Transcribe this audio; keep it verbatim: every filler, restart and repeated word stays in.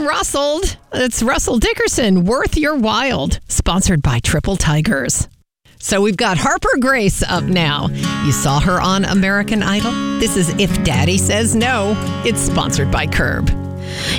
rustled. It's Russell Dickerson, Worth Your Wild, sponsored by Triple Tigers. So we've got Harper Grace up now. You saw her on American Idol? This is If Daddy Says No. It's sponsored by Curb.